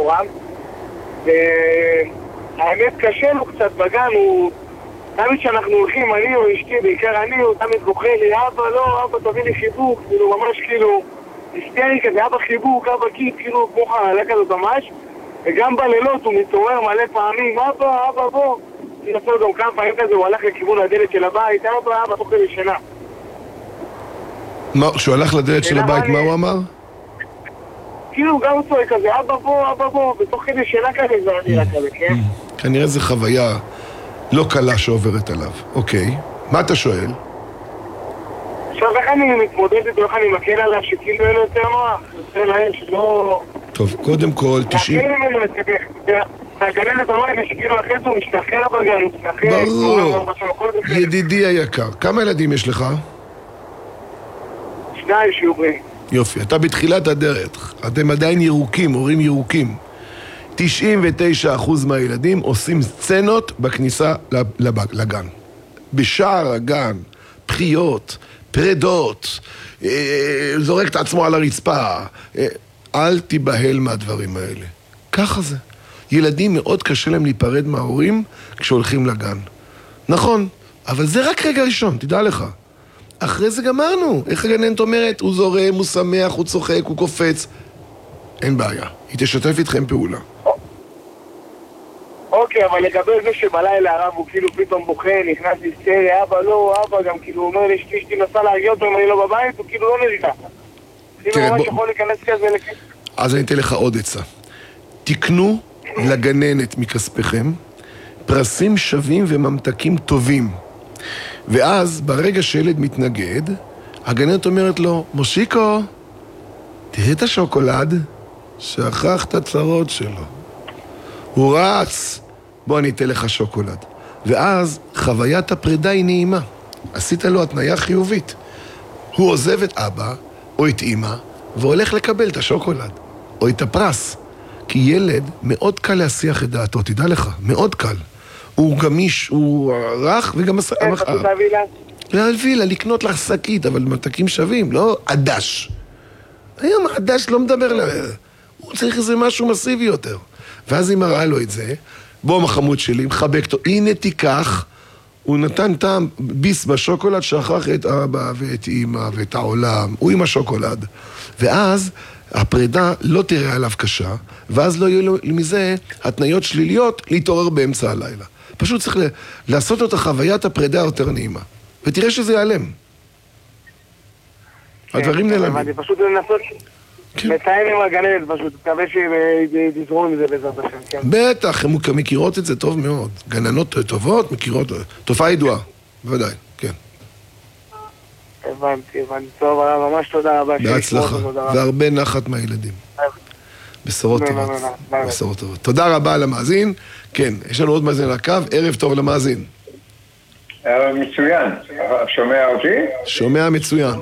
מאחוריו. האמת קשה לו קצת בגן, הוא תמיד שאנחנו הולכים, אני או אשתי, בעיקר אני, הוא תמיד בוכה לי, אבא לא, אבא תביא לי חיבוק, כאילו ממש כאילו היסטרי כזה, אבא חיבוק, אבא קיט, כאילו כמו חלק כזאת ממש. וגם בלילות הוא מתעורר מלא פעמים, אבא בוא. אני נפל גם כמה פעמים כזה, הוא הלך לכיוון הדלת של הבית, אבא תוכל לי שינה. כשהוא הלך לדלת של הבית, מה הוא אמר? כאילו גם הוא צועק כזה, אבא בוא, ותוך כדי שינה כזה זה נראה כזה, כן? כנראה זו חוויה לא קלה שעוברת עליו. אוקיי, מה אתה שואל? עכשיו איך אני מתמודד איתו, איך אני מקל עליו שכאילו אין לו יותר נוח? זה להם שלא... טוב, קודם כל, 90... הגננת אמרה לי שכאילו אחרי זה הוא משתחרר בגן, הוא משתחרר... ברור, ידידי היקר. כמה ילדים יש לך? 2 שיעורים. יופי, אתה בתחילת הדרך. אתם עדיין ירוקים, הורים ירוקים. 99% מהילדים עושים סצנות בכניסה לגן. בשער הגן, בחיות, פרדות, זורק את עצמו על הרצפה. אל תיבהל מהדברים האלה. ככה זה. ילדים מאוד קשה להם להיפרד מההורים כשהולכים לגן. נכון, אבל זה רק רגע ראשון, תדע לך. אחרי זה גמרנו. איך הגננת אומרת? הוא זורם, הוא שמח, הוא צוחק, הוא קופץ. אין בעיה. היא תשתף איתכם פעולה. אוקיי, אבל לגבי זה שבלילה הרב הוא כאילו פתאום בוכה, נכנס להיסטריה, אבא לא, אבא גם כאילו הוא אומר לי שאשתי נסה להרגיע אותו אם אני לא בבית, הוא כאילו לא נראה. כאילו ממש יכול להיכנס כזה לכיס. אז אני אתן לך עוד עצה. תקנו לגננת מכספכם פרסים שווים וממתקים טובים. ואז ברגע שילד מתנגד, הגננת אומרת לו, מושיקו, תראה את השוקולד, שכח את הצרות שלו. הוא רץ, בוא אני אתן לך שוקולד. ואז חוויית הפרידה היא נעימה. עשית לו התניה חיובית. הוא עוזב את אבא או את אמא והולך לקבל את השוקולד או את הפרס. כי ילד מאוד קל להסיח את דעתו, תדע לך, מאוד קל. הוא גמיש, הוא רך וגם... להביא לה, לקנות לך שקית, אבל מתקים שווים, לא עדש. היום העדש לא מדבר לה... הוא צריך איזה משהו מסיבי יותר. ואז היא מראה לו את זה, בוא מחמוד שלי, מחבק אותו, הנה תיקח, הוא נתן טעם ביס בשוקולד, שכח את אבא ואת אמא ואת העולם, הוא עם השוקולד. ואז הפרידה לא תראה עליו קשה, ואז לא יהיו לו מזה התניות שליליות להתעורר באמצע הלילה. פשוט צריך לעשות אותה חוויית הפרידה יותר נעימה. ותראה שזה ייעלם. הדברים נעלמים. אני פשוט לנסות... מתאם עם הגננת פשוט, תקווה שתזרום עם זה בעזרת השם. בטח, הן מכירות את זה טוב מאוד. גננות טובות, מכירות... תופעה ידועה, בוודאי, כן. הבנתי. טוב, ממש תודה רבה. בהצלחה, והרבה נחת מהילדים. בשורות טובות. בשורות טובות. תודה רבה למאזין. כן, יש לנו עוד מאזין לקו, ערב טוב למאזין. ערב מצוין. שומע אותי? שומע מצוין.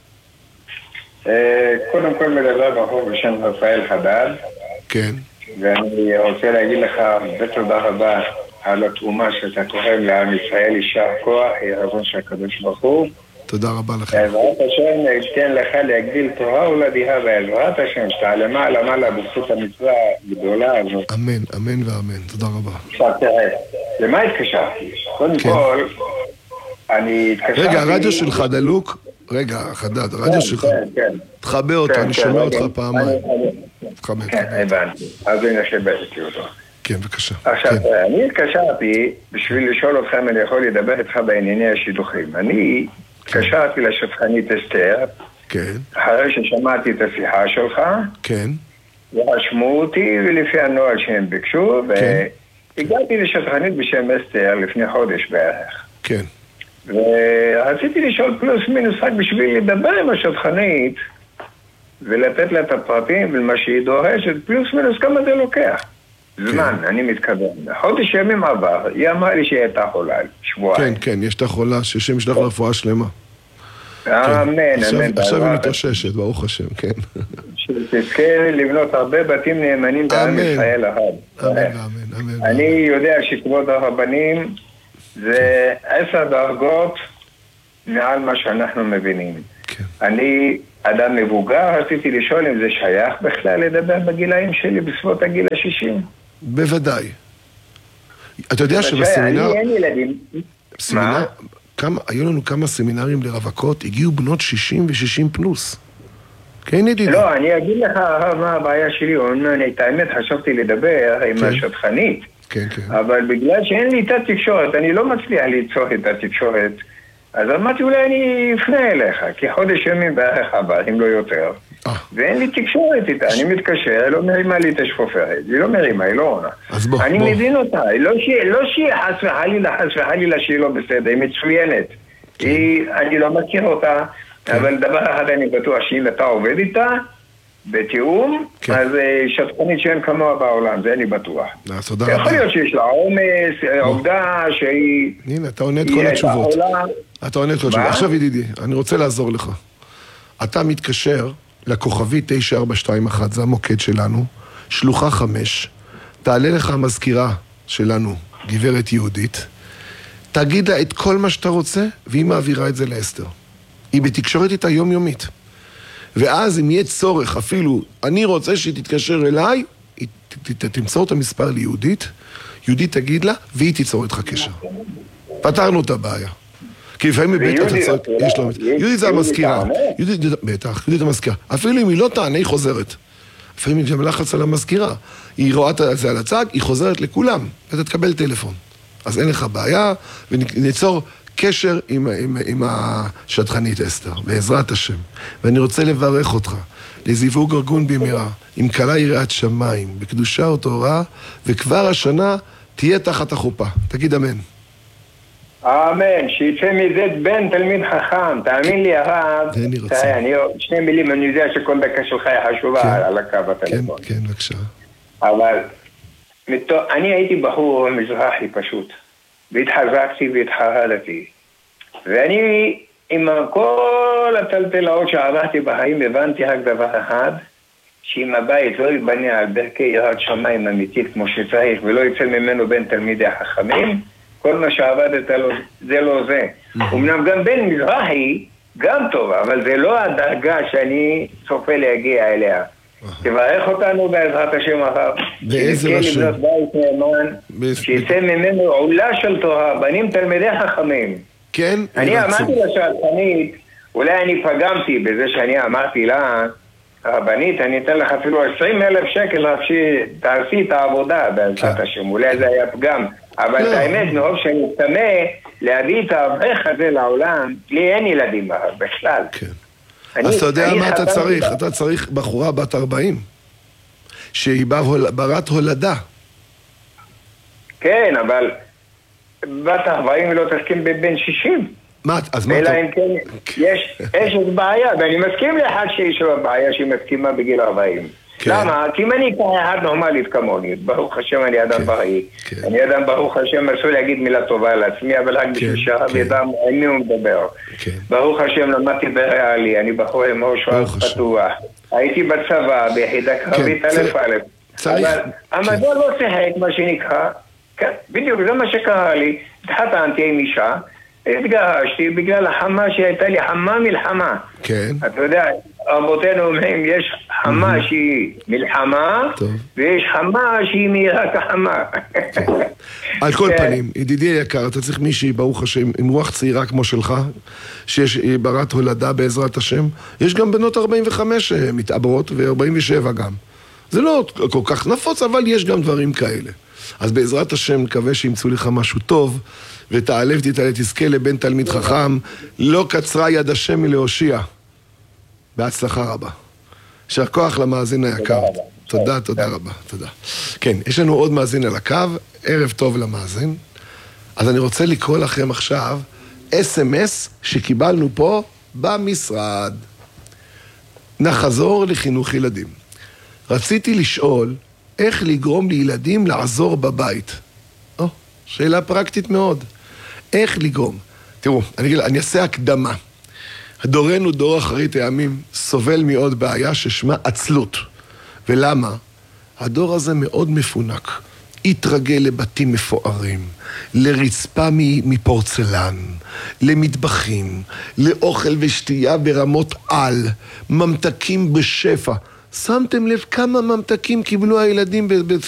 קודם כל מדבר בחור בשם רפאל חדד. כן. ואני רוצה להגיד לך בתודה רבה על התרומה שאתה תורם לעם ישראל, יישר כוח, ירבון של הקדוש ברוך הוא. תודה רבה לכם. בעזרת השם ייתן לך להגדיל תורה ולדיها בעזרת השם, שתעלה מעלה בזכות המצווה הגדולה הזאת. אמן, אמן ואמן. תודה רבה. עכשיו תראה, למה התקשרתי? קודם כל, אני התקשרתי... רגע, הרדיו שלך דלוק? רגע, חדד, הרדיו שלך. תחבא אותו, אני שומע אותך פעמיים. כן, הבנתי. אז אני נשבתי אותו. כן, בבקשה. עכשיו, אני התקשרתי בשביל לשאול אותך אם אני יכול לדבר איתך בענייני השידוכים. אני התקשרתי לשפחנית אסתר, אחרי ששמעתי את השיחה שלך, ורשמו אותי ולפי הנוהל שהם ביקשו, והגעתי לשפחנית בשם אסתר לפני חודש בערך. כן. ורציתי לשאול פלוס מינוס רק בשביל לדבר עם השטחנית ולתת לה את הפרטים ולמה שהיא דורשת, פלוס מינוס כמה זה לוקח. זמן, אני מתכוון. חודש ימים עבר, היא אמרה לי שהיא הייתה חולה, שבועיים. כן, כן, יש את החולה, ששם ישלח רפואה שלמה. אמן, אמן. עכשיו היא מתאוששת, ברוך השם, כן. שתזכה לבנות הרבה בתים נאמנים בעם ישראל הרב. אמן ואמן, אמן. אני יודע שכבוד הרבנים זה 10 דרגות מעל מה שאנחנו מבינים. אני אדם מבוגר, רציתי לשאול אם זה שייך בכלל לדבר בגילאים שלי בסביבות הגיל ה-60. בוודאי. אתה יודע שבסמינר... אני אין ילדים. מה? היו לנו כמה סמינרים לרווקות, הגיעו בנות 60 ו-60 פלוס. כן, ידידי. לא, אני אגיד לך מה הבעיה שלי, את האמת חשבתי לדבר עם השטחנית. כן, כן. אבל בגלל שאין לי את התקשורת, אני לא מצליח ליצור את התקשורת, אז אמרתי אולי אני אפנה אליך, כי חודש ימים בערך הבא, אם לא יותר. ואין לי תקשורת איתה, אני מתקשר, היא לא מרימה לי את השפופרת, היא לא מרימה, היא לא עונה. אני מבין אותה, לא שהיא חס וחלילה שהיא לא בסדר, היא מצוינת. אני לא מכיר אותה, אבל דבר אחד אני בטוח שאם אתה עובד איתה, בתיאום, אז שטחנית שאין כמוה בעולם, זה אני בטוח. יכול להיות שיש לה עומס, עובדה שהיא... הנה, אתה עונה את כל התשובות. אתה עונה את כל התשובות. עכשיו ידידי, אני רוצה לעזור לך. אתה מתקשר לכוכבי 9421, זה המוקד שלנו, שלוחה 5, תעלה לך המזכירה שלנו, גברת יהודית, תגיד לה את כל מה שאתה רוצה, והיא מעבירה את זה לאסתר. היא בתקשורת איתה יומיומית. ואז אם יהיה צורך, אפילו אני רוצה שהיא תתקשר אליי, היא תמצוא את המספר ליהודית, יהודית תגיד לה, והיא תיצור איתך קשר. פתרנו את הבעיה. כי לפעמים בבית התוצאות, יש לו... יהודית זה המזכירה. בטח, יהודית המזכירה. אפילו אם היא לא תענה, היא חוזרת. לפעמים היא גם לחץ על המזכירה. היא רואה את זה על הצג, היא חוזרת לכולם, ואתה תקבל טלפון. אז אין לך בעיה, וניצור קשר עם השטחנית אסתר, בעזרת השם. ואני רוצה לברך אותך, לזיווג ארגון במהרה, עם כלה יראת שמיים, בקדושה ותורה, וכבר השנה תהיה תחת החופה. תגיד אמן. אמן, שיצא מזה בן תלמיד חכם, תאמין לי הרב, שני מילים, אני יודע שכל דקה שלך היא חשובה על הקו הטלפון. כן, בבקשה. אבל אני הייתי בחור מזרחי פשוט, והתחזקתי והתחרדתי, ואני עם כל הטלטלות שעברתי בחיים הבנתי רק דבר אחד, שאם הבית לא ייבנה על דרכי יראת שמיים אמיתית כמו שצריך ולא יצא ממנו בין תלמידי החכמים, כל מה שעבדת לו, זה לא זה. אמנם גם בן מזרחי, גם טוב, אבל זה לא הדרגה שאני צופה להגיע אליה. תברך אותנו בעזרת השם אחר. באיזה השם? לבנות בית נאמן, שיצא ממנו עולה של תורה, בנים תלמידי חכמים. כן, אני אמרתי לשטחנית, אולי אני פגמתי בזה שאני אמרתי לה, הרבנית, אני אתן לך אפילו 20,000 שקל רק שתעשי את העבודה בעזרת השם, אולי זה היה פגם. אבל את האמת, מרוב שאני מתאמה להביא את האברך הזה לעולם, לי אין ילדים בכלל. כן. אז אתה יודע מה אתה צריך? אתה צריך בחורה בת 40, שהיא ברת הולדה. כן, אבל בת 40 לא תסכים בבן 60. אז מה אלא אם כן, יש בעיה, ואני מסכים לאחד שיש לו בעיה שהיא מסכימה בגיל 40. למה? כי אם אני כאחד נורמלית כמוני, ברוך השם אני אדם בריא. אני אדם ברוך השם אסור להגיד מילה טובה על עצמי, אבל רק בשביל שהרב ידע עם מי הוא מדבר. ברוך השם למדתי בריאלי, אני בחור עם ראש פתוח. הייתי בצבא, ביחידה קרבית א'. אבל המדע לא שיחק מה שנקרא, בדיוק זה מה שקרה לי, התחתנתי עם אישה, התגרשתי בגלל החמה שהייתה לי חמה מלחמה. כן. אתה יודע, רבותינו אומרים, יש חמה שהיא מלחמה, ויש חמה שהיא מהירה כחמה. על כל פנים, ידידי היקר, אתה צריך מישהי, ברוך השם, עם רוח צעירה כמו שלך, שיש ברת הולדה בעזרת השם. יש גם בנות 45 מתעברות, ו-47 גם. זה לא כל כך נפוץ, אבל יש גם דברים כאלה. אז בעזרת השם, מקווה שימצאו לך משהו טוב, ותעלב תזכה לבן תלמיד חכם, לא קצרה יד השם מלהושיע. בהצלחה רבה. יישר כוח למאזין היקר. תודה, תודה רבה, תודה. כן, יש לנו עוד מאזין על הקו, ערב טוב למאזין. אז אני רוצה לקרוא לכם עכשיו SMS שקיבלנו פה במשרד. נחזור לחינוך ילדים. רציתי לשאול איך לגרום לילדים לעזור בבית. שאלה פרקטית מאוד. איך לגרום? תראו, אני אעשה הקדמה. דורנו, דור אחרית הימים, סובל מאוד בעיה ששמה עצלות. ולמה? הדור הזה מאוד מפונק. התרגל לבתים מפוארים, לרצפה מפורצלן, למטבחים, לאוכל ושתייה ברמות על, ממתקים בשפע. שמתם לב כמה ממתקים קיבלו הילדים